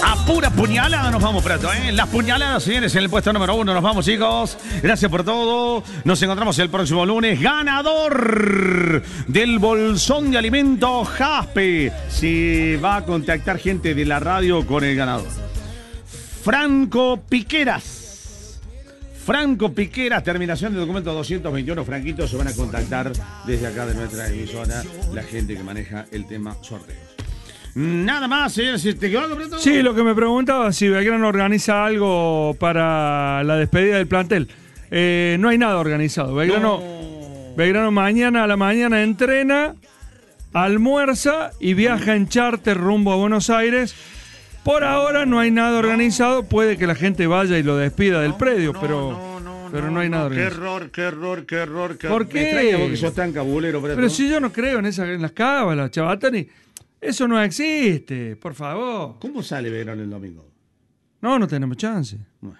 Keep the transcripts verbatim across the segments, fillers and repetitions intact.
A pura puñalada nos vamos, Prato, ¿eh? Las puñaladas, señores, en el puesto número uno. Nos vamos, chicos. Gracias por todo. Nos encontramos el próximo lunes. Ganador del bolsón de alimentos Jaspe. Se va a contactar gente de la radio con el ganador. Franco Piqueras. Franco Piqueras, terminación del documento doscientos veintiuno. Franquito, se van a contactar desde acá de nuestra emisora la gente que maneja el tema sorteos. Nada más, señores. ¿Te quedó algo, Preto? Sí, lo que me preguntaba, si Belgrano organiza algo para la despedida del plantel. Eh, no hay nada organizado. Belgrano, no. Belgrano mañana a la mañana entrena, almuerza y viaja en charter rumbo a Buenos Aires. Por ahora no hay nada organizado. Puede que la gente vaya y lo despida del predio, no, pero... No, no, Pero no, no hay nada no, qué organizado. error, qué error, qué error, qué ¿Por qué? Me extraña porque sos tan cabulero, Preto. Pero si yo no creo en, esa, en las cábalas, Chabatani. Eso no existe, por favor. ¿Cómo sale Belgrano el domingo? No, no tenemos chance. Bueno.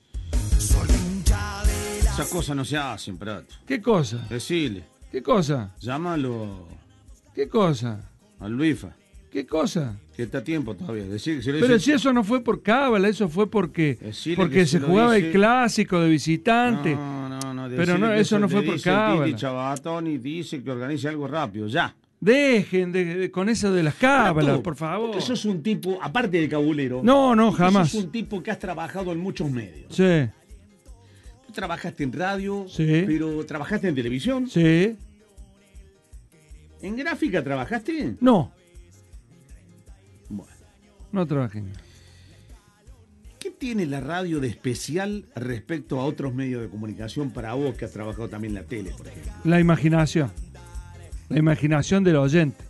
Esas cosas no se hacen, Prato. ¿Qué cosa? Decile. ¿Qué cosa? Llámalo ¿Qué cosa? a Luifa, ¿Qué cosa? que está a tiempo todavía. Decir que si lo Pero dice- si eso no fue por cábala, eso fue porque, Decile porque que se se lo jugaba dice- el clásico de visitante. No, no, no. Pero decile no, que eso no te fue por dice el cábala. Titi Chabatoni dice que organice algo rápido, ya. Dejen de, de- con eso de las cábalas, Prato, por favor. Porque sos un tipo, aparte de cabulero. No, no, porque jamás. Sos un tipo que has trabajado en muchos medios. Sí, Tú trabajaste en radio, Sí. pero trabajaste en televisión. sí. ¿En gráfica trabajaste? No, Bueno. no trabajen. ¿Qué tiene la radio de especial respecto a otros medios de comunicación para vos que has trabajado también en la tele, por ejemplo? La imaginación. La imaginación del oyente.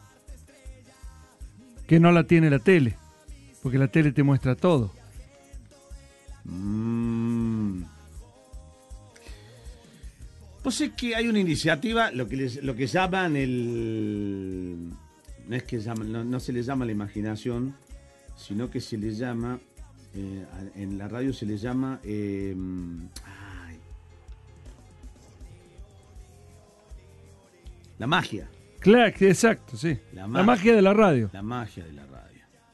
Que no la tiene la tele. Porque la tele te muestra todo. Mm. Pues es que hay una iniciativa, lo que les, lo que llaman el... No es que llaman, no, no se le llama la imaginación, sino que se le llama, eh, en la radio se le llama... Eh, ay, la magia. Claro, exacto, sí. La La magia. magia de la radio. La magia de la radio.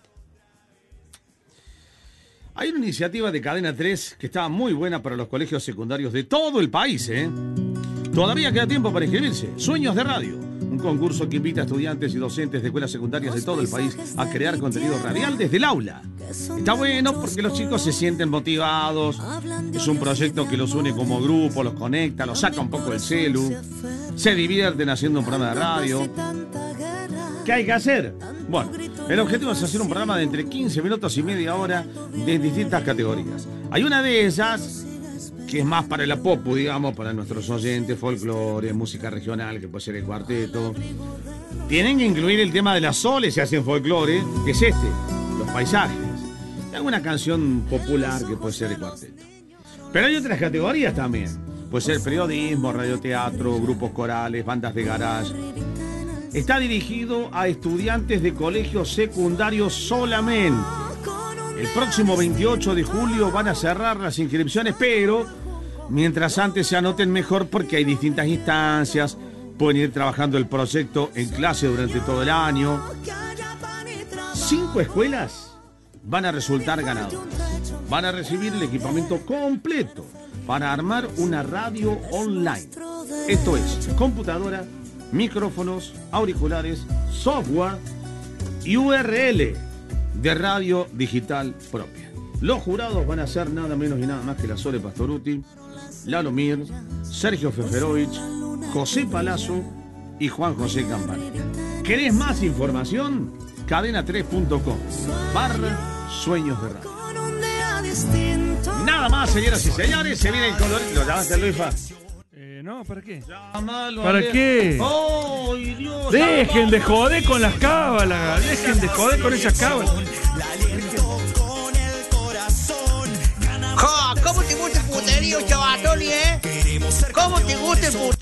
Hay una iniciativa de Cadena tres que está muy buena para los colegios secundarios de todo el país, ¿eh? Todavía queda tiempo para inscribirse. Sueños de Radio. Un concurso que invita a estudiantes y docentes de escuelas secundarias de todo el país a crear contenido radial desde el aula. Está bueno porque los chicos se sienten motivados. Es un proyecto que los une como grupo, los conecta, los saca un poco del celu. Se divierten haciendo un programa de radio. ¿Qué hay que hacer? Bueno, el objetivo es hacer un programa de entre quince minutos y media hora de distintas categorías. Hay una de ellas que es más para la popu, digamos, para nuestros oyentes, folclore, música regional, que puede ser el cuarteto. Tienen que incluir el tema de las soles si hacen folclore, que es este, los paisajes. Y alguna canción popular que puede ser el cuarteto. Pero hay otras categorías también. Puede ser periodismo, radioteatro, grupos corales, bandas de garage. Está dirigido a estudiantes de colegios secundarios solamente. El próximo veintiocho de julio van a cerrar las inscripciones, pero mientras antes se anoten mejor porque hay distintas instancias. Pueden ir trabajando el proyecto en clase durante todo el año. Cinco escuelas van a resultar ganadoras. Van a recibir el equipamiento completo para armar una radio online. Esto es computadora, micrófonos, auriculares, software y U R L de radio digital propia. Los jurados van a ser nada menos y nada más que la Sole Pastoruti, Lalo Mir, Sergio Feferovich, José Palazzo y Juan José Campanella. ¿Querés más información? cadena tres punto com barra sueños de radio. Nada más, señoras y señores, se viene el colorito. ¿Lo llamaste, Luifa? Eh, no, ¿para qué? Llámalo, ¿Para Ale. qué? ¡Ay, Dios! Dejen de joder con las cábalas. Dejen de joder con esas cábalas. Ja, ¿cómo te gusta el puterío, Chabatoni, eh? ¿Cómo te gusta el puterío?